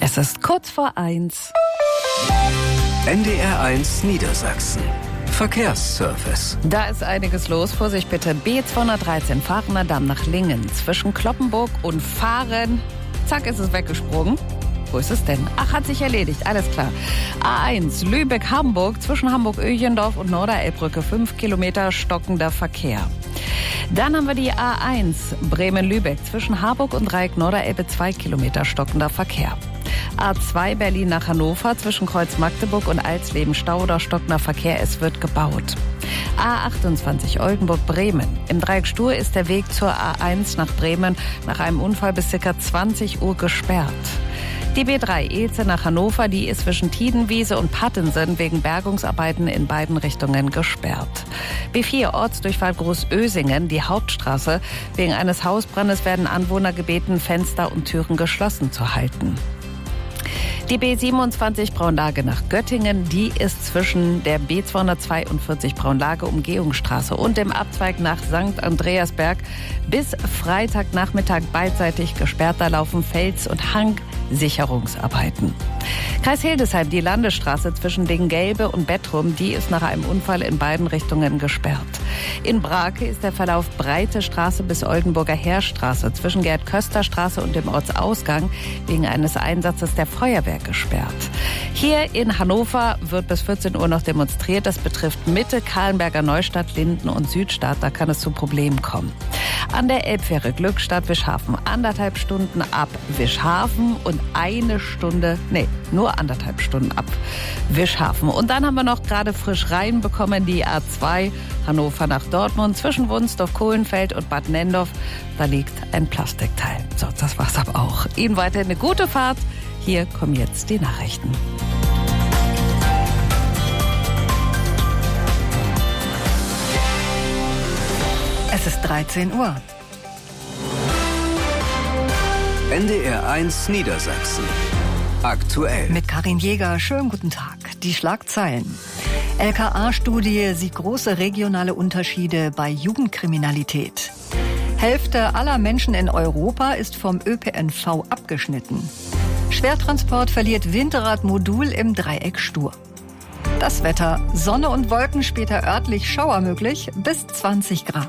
Es ist kurz vor 1. NDR 1 Niedersachsen. Verkehrsservice. Da ist einiges los. Vorsicht bitte. B213 Fahrener Damm nach Lingen. Zwischen Cloppenburg und Fahren. Zack, ist es weggesprungen. Wo ist es denn? Ach, hat sich erledigt. Alles klar. A1 Lübeck-Hamburg. Zwischen Hamburg-Öchendorf und Norderelbbrücke. 5 Kilometer stockender Verkehr. Dann haben wir die A1 Bremen-Lübeck. Zwischen Harburg und Dreieck-Norderelbe 2 Kilometer stockender Verkehr. A2 Berlin nach Hannover, zwischen Kreuz Magdeburg und Alsleben Stau oder stockender Verkehr, es wird gebaut. A28 Oldenburg-Bremen. Im Dreieck Stur ist der Weg zur A1 nach Bremen nach einem Unfall bis ca. 20 Uhr gesperrt. Die B3 Elze nach Hannover, die ist zwischen Tiedenwiese und Pattensen wegen Bergungsarbeiten in beiden Richtungen gesperrt. B4 Ortsdurchfahrt Großösingen, die Hauptstraße. Wegen eines Hausbrandes werden Anwohner gebeten, Fenster und Türen geschlossen zu halten. Die B27 Braunlage nach Göttingen, die ist zwischen der B242 Braunlage Umgehungsstraße und dem Abzweig nach St. Andreasberg bis Freitagnachmittag beidseitig gesperrt. Da laufen Fels- und Hangsicherungsarbeiten. Kreis Hildesheim, die Landesstraße zwischen Dingelbe und Bettrum, die ist nach einem Unfall in beiden Richtungen gesperrt. In Brake ist der Verlauf Breite Straße bis Oldenburger Heerstraße zwischen Gerd-Köster-Straße und dem Ortsausgang wegen eines Einsatzes der Feuerwehr gesperrt. Hier in Hannover wird bis 14 Uhr noch demonstriert. Das betrifft Mitte, Kahlenberger Neustadt, Linden und Südstadt. Da kann es zu Problemen kommen. An der Elbfähre Glückstadt Wischhafen 1,5 Stunden ab Wischhafen und nur 1,5 Stunden ab Wischhafen. Und dann haben wir noch gerade frisch reinbekommen die A2 Hannover nach Dortmund zwischen Wunsdorf, Kohlenfeld und Bad Nendorf. Da liegt ein Plastikteil. So, das war's aber auch. Ihnen weiterhin eine gute Fahrt. Hier kommen jetzt die Nachrichten. Es ist 13 Uhr. NDR 1 Niedersachsen. Aktuell. Mit Karin Jäger, schönen guten Tag. Die Schlagzeilen. LKA-Studie sieht große regionale Unterschiede bei Jugendkriminalität. Hälfte aller Menschen in Europa ist vom ÖPNV abgeschnitten. Schwertransport verliert Windradmodul im Dreieck Stur. Das Wetter, Sonne und Wolken, später örtlich Schauer möglich, bis 20 Grad.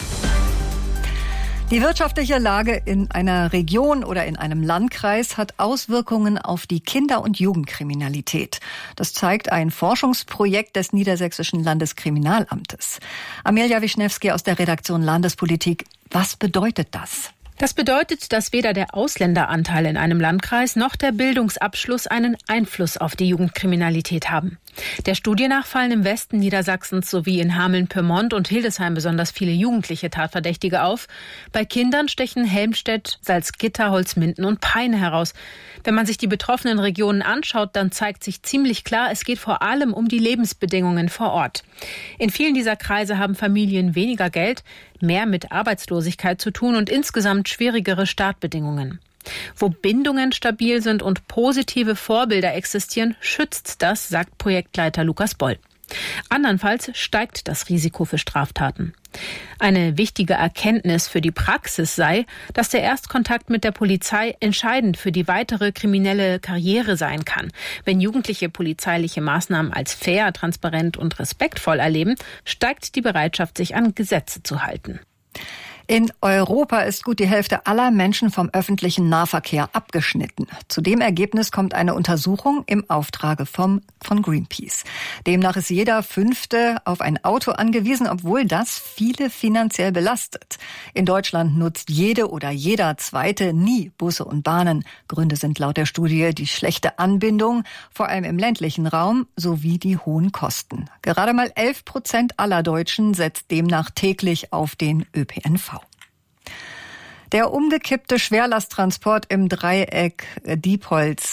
Die wirtschaftliche Lage in einer Region oder in einem Landkreis hat Auswirkungen auf die Kinder- und Jugendkriminalität. Das zeigt ein Forschungsprojekt des Niedersächsischen Landeskriminalamtes. Amelia Wischnewski aus der Redaktion Landespolitik. Was bedeutet das? Das bedeutet, dass weder der Ausländeranteil in einem Landkreis noch der Bildungsabschluss einen Einfluss auf die Jugendkriminalität haben. Der Studie nach fallen im Westen Niedersachsens sowie in Hameln-Pyrmont und Hildesheim besonders viele jugendliche Tatverdächtige auf. Bei Kindern stechen Helmstedt, Salzgitter, Holzminden und Peine heraus. Wenn man sich die betroffenen Regionen anschaut, dann zeigt sich ziemlich klar, es geht vor allem um die Lebensbedingungen vor Ort. In vielen dieser Kreise haben Familien weniger Geld, mehr mit Arbeitslosigkeit zu tun und insgesamt schwierigere Startbedingungen. Wo Bindungen stabil sind und positive Vorbilder existieren, schützt das, sagt Projektleiter Lukas Boll. Andernfalls steigt das Risiko für Straftaten. Eine wichtige Erkenntnis für die Praxis sei, dass der Erstkontakt mit der Polizei entscheidend für die weitere kriminelle Karriere sein kann. Wenn Jugendliche polizeiliche Maßnahmen als fair, transparent und respektvoll erleben, steigt die Bereitschaft, sich an Gesetze zu halten. In Europa ist gut die Hälfte aller Menschen vom öffentlichen Nahverkehr abgeschnitten. Zu dem Ergebnis kommt eine Untersuchung im Auftrage von Greenpeace. Demnach ist jeder Fünfte auf ein Auto angewiesen, obwohl das viele finanziell belastet. In Deutschland nutzt jede oder jeder Zweite nie Busse und Bahnen. Gründe sind laut der Studie die schlechte Anbindung, vor allem im ländlichen Raum, sowie die hohen Kosten. Gerade mal 11% aller Deutschen setzt demnach täglich auf den ÖPNV. Der umgekippte Schwerlasttransport im Dreieck Diepholz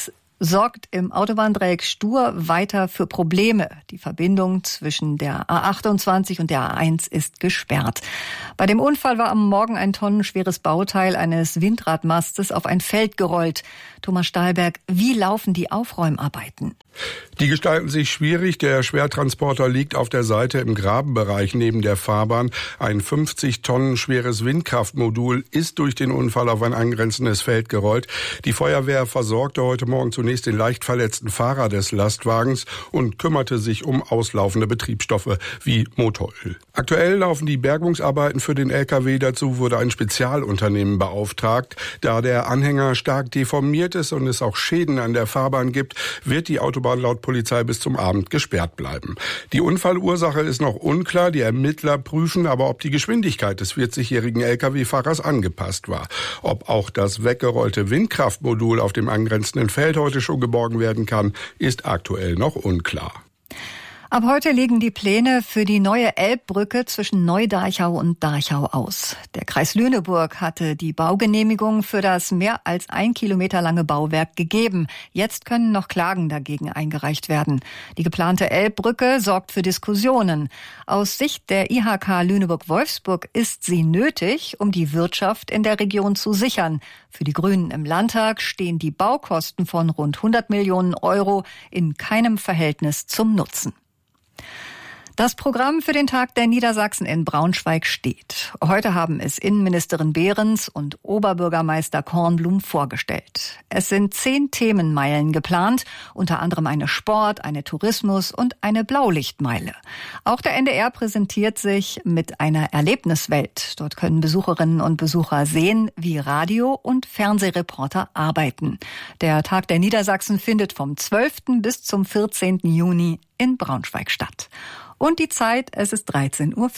sorgt im Autobahndreieck Stur weiter für Probleme. Die Verbindung zwischen der A28 und der A1 ist gesperrt. Bei dem Unfall war am Morgen ein tonnenschweres Bauteil eines Windradmastes auf ein Feld gerollt. Thomas Stahlberg, wie laufen die Aufräumarbeiten? Die gestalten sich schwierig. Der Schwertransporter liegt auf der Seite im Grabenbereich neben der Fahrbahn. Ein 50 Tonnen schweres Windkraftmodul ist durch den Unfall auf ein angrenzendes Feld gerollt. Die Feuerwehr versorgte heute Morgen zunächst den leicht verletzten Fahrer des Lastwagens und kümmerte sich um auslaufende Betriebsstoffe wie Motoröl. Aktuell laufen die Bergungsarbeiten für den LKW. Dazu wurde ein Spezialunternehmen beauftragt. Da der Anhänger stark deformiert ist und es auch Schäden an der Fahrbahn gibt, wird die Autobahn laut Polizei bis zum Abend gesperrt bleiben. Die Unfallursache ist noch unklar. Die Ermittler prüfen aber, ob die Geschwindigkeit des 40-jährigen Lkw-Fahrers angepasst war. Ob auch das weggerollte Windkraftmodul auf dem angrenzenden Feld heute schon geborgen werden kann, ist aktuell noch unklar. Ab heute liegen die Pläne für die neue Elbbrücke zwischen Neu-Darchau und Darchau aus. Der Kreis Lüneburg hatte die Baugenehmigung für das mehr als 1 Kilometer lange Bauwerk gegeben. Jetzt können noch Klagen dagegen eingereicht werden. Die geplante Elbbrücke sorgt für Diskussionen. Aus Sicht der IHK Lüneburg-Wolfsburg ist sie nötig, um die Wirtschaft in der Region zu sichern. Für die Grünen im Landtag stehen die Baukosten von rund 100 Millionen Euro in keinem Verhältnis zum Nutzen. Das Programm für den Tag der Niedersachsen in Braunschweig steht. Heute haben es Innenministerin Behrens und Oberbürgermeister Kornblum vorgestellt. Es sind 10 Themenmeilen geplant, unter anderem eine Sport-, eine Tourismus- und eine Blaulichtmeile. Auch der NDR präsentiert sich mit einer Erlebniswelt. Dort können Besucherinnen und Besucher sehen, wie Radio- und Fernsehreporter arbeiten. Der Tag der Niedersachsen findet vom 12. bis zum 14. Juni in Braunschweig statt. Und die Zeit, es ist 13:04 Uhr.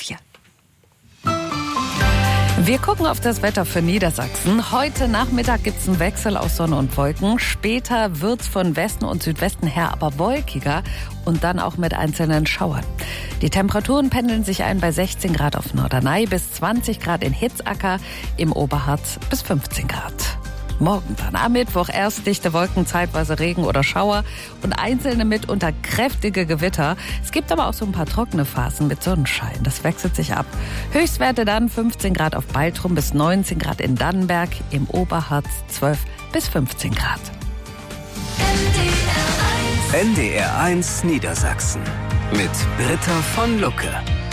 Wir gucken auf das Wetter für Niedersachsen. Heute Nachmittag gibt's einen Wechsel aus Sonne und Wolken. Später wird's von Westen und Südwesten her aber wolkiger und dann auch mit einzelnen Schauern. Die Temperaturen pendeln sich ein bei 16 Grad auf Norderney bis 20 Grad in Hitzacker, im Oberharz bis 15 Grad. Morgen dann am Mittwoch erst dichte Wolken, zeitweise Regen oder Schauer und einzelne mitunter kräftige Gewitter. Es gibt aber auch so ein paar trockene Phasen mit Sonnenschein. Das wechselt sich ab. Höchstwerte dann 15 Grad auf Baltrum bis 19 Grad in Dannenberg, im Oberharz 12 bis 15 Grad. NDR 1 Niedersachsen mit Britta von Lucke.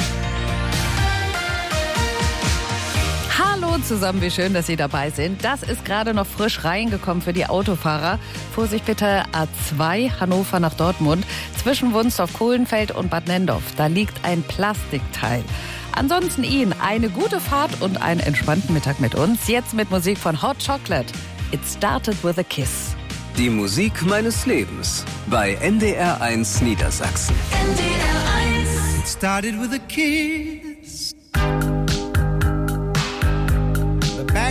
Hallo zusammen, wie schön, dass Sie dabei sind. Das ist gerade noch frisch reingekommen für die Autofahrer. Vorsicht bitte, A2 Hannover nach Dortmund zwischen Wunstorf-Kohlenfeld und Bad Nendorf. Da liegt ein Plastikteil. Ansonsten Ihnen eine gute Fahrt und einen entspannten Mittag mit uns. Jetzt mit Musik von Hot Chocolate. It started with a kiss. Die Musik meines Lebens bei NDR 1 Niedersachsen. NDR 1. It started with a kiss.